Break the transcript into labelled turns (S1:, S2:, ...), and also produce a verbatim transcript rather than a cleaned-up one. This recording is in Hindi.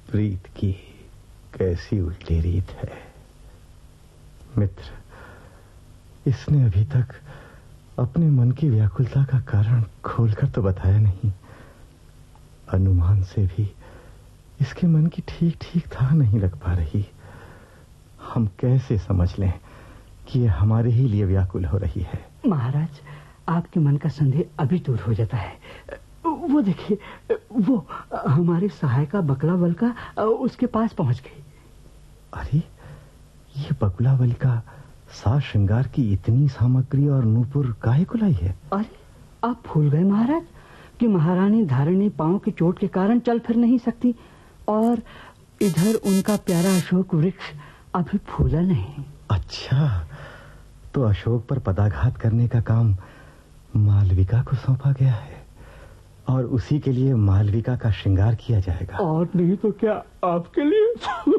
S1: प्रीत की कैसी उल्टी रीत है मित्र। इसने अभी तक अपने मन की व्याकुलता का कारण खोलकर तो बताया नहीं। अनुमान से भी इसके मन की ठीक ठीक था नहीं लग पा रही। हम कैसे समझ लें कि ये हमारे ही लिए व्याकुल हो रही है?
S2: महाराज, आपके मन का संदेह अभी दूर हो जाता है। वो देखिए, वो हमारे सहायिका बकुला वलिका उसके पास पहुंच गई।
S1: अरे, ये बकुला वलिका साज श्रृंगार की इतनी सामग्री और नूपुर काहे को लाई है?
S2: अरे, आप भूल गए महाराज कि महारानी धारिणी पांव की चोट के कारण चल फिर नहीं सकती, और इधर उनका प्यारा अशोक वृक्ष अभी फूला नहीं।
S1: अच्छा, तो अशोक पर पदाघात करने का काम मालविका को सौंपा गया है और उसी के लिए मालविका का श्रृंगार किया जाएगा।
S2: और नहीं तो क्या आपके लिए?